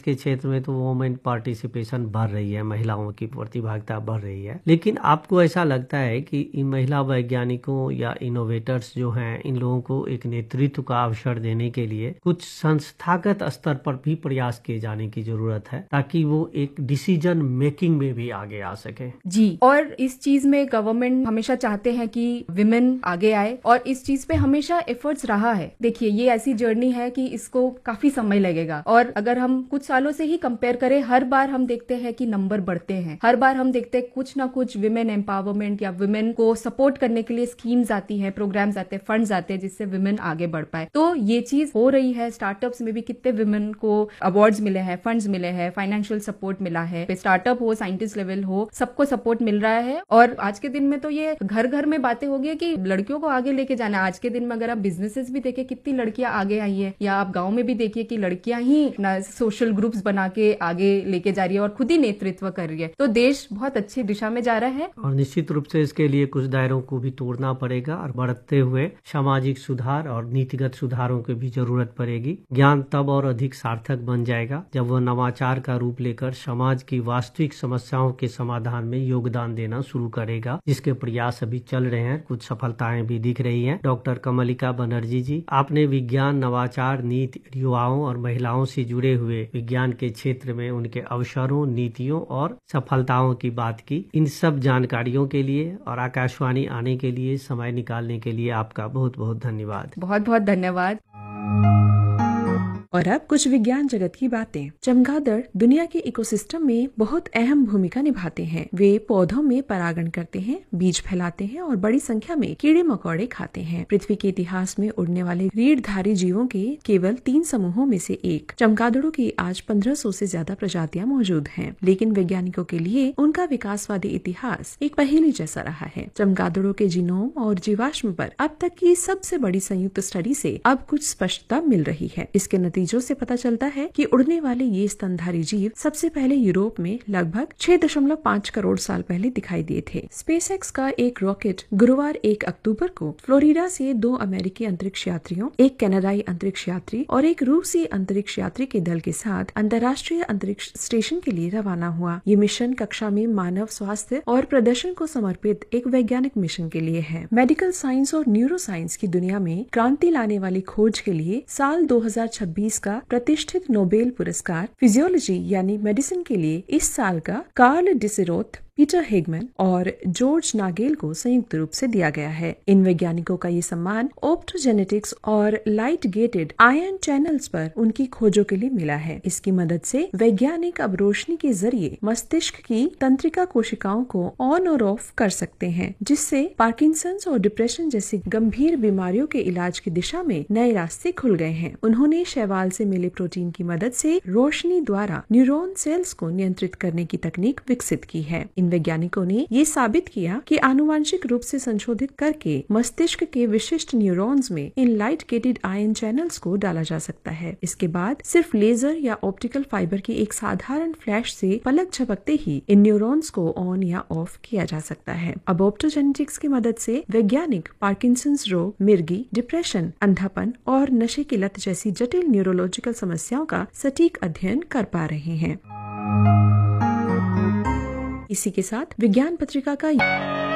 के क्षेत्र में तो वोमेन पार्टिसिपेशन बढ़ रही है, महिलाओं की प्रतिभागिता बढ़ रही है, लेकिन आपको ऐसा लगता है कि इन महिला वैज्ञानिकों या इनोवेटर्स जो हैं, इन लोगों को एक नेतृत्व का अवसर देने के लिए कुछ संस्थागत स्तर पर भी प्रयास किए जाने की जरूरत है, ताकि वो एक डिसीजन मेकिंग में भी आगे आ सके? जी, और इस चीज में गवर्नमेंट हमेशा चाहते हैं कि विमेन आगे आए, और इस चीज पे हमेशा एफर्ट्स रहा है। देखिए, ये ऐसी जर्नी है कि इसको काफी समय लगेगा, और अगर हम कुछ सालों से ही कंपेयर करें, हर बार हम देखते हैं कि नंबर बढ़ते हैं, हर बार हम देखते हैं कुछ ना कुछ विमेन एम्पावरमेंट या विमेन को सपोर्ट करने के लिए स्कीम्स आती हैं, प्रोग्राम्स आते हैं, फंड्स आते हैं, जिससे विमेन आगे बढ़ पाए। तो ये चीज हो रही है। स्टार्टअप्स में भी कितने विमेन को अवार्ड्स मिले हैं, फंड्स मिले हैं, फाइनेंशियल सपोर्ट मिला है। स्टार्टअप हो, साइंटिस्ट लेवल हो, सबको सपोर्ट मिल रहा है। और आज के दिन में तो ये घर घर में बातें हो गई कि लड़कियों को आगे लेके जाना। आज के दिन में अगर आप बिजनेसेस भी देखें, कितनी लड़कियां आगे आई है, या आप गाँव में भी देखिए कि लड़कियां ही अपना सोशल ग्रुप्स बना के आगे लेके जा रही है और खुद ही नेतृत्व कर रही है। तो देश बहुत अच्छी दिशा में जा रहा है, और निश्चित रूप से इसके लिए कुछ दायरों को भी तोड़ना पड़ेगा, और बढ़ते हुए सामाजिक सुधार और नीतिगत सुधारों की भी जरूरत पड़ेगी। ज्ञान तब और अधिक सार्थक बन जाएगा जब वह नवाचार का रूप लेकर समाज की वास्तविक समस्याओं के समाधान में योगदान देना शुरू करेगा, जिसके प्रयास अभी चल रहे हैं। कुछ सफलताएं भी दिख रही हैं। डॉक्टर कमलिका बनर्जी जी, आपने विज्ञान, नवाचार, नीति, युवाओं और महिलाओं से जुड़े हुए विज्ञान के क्षेत्र में उनके अवसरों, नीतियों और सफलताओं की बात की। इन सब जानकारियों के लिए और आकाशवाणी आने के लिए, समय निकालने के लिए आपका बहुत बहुत धन्यवाद। बहुत बहुत धन्यवाद। और अब कुछ विज्ञान जगत की बातें। चमगादड़ दुनिया के इकोसिस्टम में बहुत अहम भूमिका निभाते हैं। वे पौधों में परागण करते हैं, बीज फैलाते हैं और बड़ी संख्या में कीड़े मकोड़े खाते हैं। पृथ्वी के इतिहास में उड़ने वाले रीढ़धारी जीवों के केवल 3 समूहों में से एक चमगादड़ों की आज 1500 से ज्यादा प्रजातियां मौजूद हैं, लेकिन वैज्ञानिकों के लिए उनका विकासवादी इतिहास एक पहेली जैसा रहा है। चमगादड़ों के जीनोम और जीवाश्म पर अब तक की सबसे बड़ी संयुक्त स्टडी से अब कुछ स्पष्टता मिल रही है। इसके नतीजों से पता चलता है कि उड़ने वाले ये स्तनधारी जीव सबसे पहले यूरोप में लगभग 6.5 करोड़ साल पहले दिखाई दिए थे। स्पेसएक्स का एक रॉकेट गुरुवार 1 अक्टूबर को फ्लोरिडा से 2 अमेरिकी अंतरिक्ष यात्रियों, एक कनाडाई अंतरिक्ष यात्री और एक रूसी अंतरिक्ष यात्री के दल के साथ अंतर्राष्ट्रीय अंतरिक्ष स्टेशन के लिए रवाना हुआ। ये मिशन कक्षा में मानव स्वास्थ्य और प्रदर्शन को समर्पित एक वैज्ञानिक मिशन के लिए है। मेडिकल साइंस और न्यूरो साइंस की दुनिया में क्रांति लाने वाली खोज के लिए साल 2026 का प्रतिष्ठित नोबेल पुरस्कार फिजियोलॉजी यानी मेडिसिन के लिए इस साल का कार्ल डिसेरोथ, पीटर हेगमैन और जॉर्ज नागेल को संयुक्त रूप से दिया गया है। इन वैज्ञानिकों का ये सम्मान ऑप्टोजेनेटिक्स और लाइट गेटेड आयन चैनल्स पर उनकी खोजों के लिए मिला है। इसकी मदद से वैज्ञानिक अब रोशनी के जरिए मस्तिष्क की तंत्रिका कोशिकाओं को ऑन और ऑफ कर सकते हैं, जिससे पार्किंसंस और डिप्रेशन जैसी गंभीर बीमारियों के इलाज की दिशा में नए रास्ते खुल गए हैं। उन्होंने शैवाल से मिले प्रोटीन की मदद से रोशनी द्वारा न्यूरॉन सेल्स को नियंत्रित करने की तकनीक विकसित की है। इन वैज्ञानिकों ने ये साबित किया कि आनुवांशिक रूप से संशोधित करके मस्तिष्क के विशिष्ट न्यूरॉन्स में in light gated ion channels को डाला जा सकता है। इसके बाद सिर्फ लेजर या ऑप्टिकल फाइबर की एक साधारण फ्लैश से पलक झपकते ही इन न्यूरॉन्स को ऑन या ऑफ किया जा सकता है। अब ऑप्टोजेनेटिक्स की मदद से वैज्ञानिक पार्किंसंस रोग, मिर्गी, डिप्रेशन, अंधापन और नशे की लत जैसी जटिल न्यूरोलॉजिकल समस्याओं का सटीक अध्ययन कर पा रहे हैं। इसी के साथ विज्ञान पत्रिका का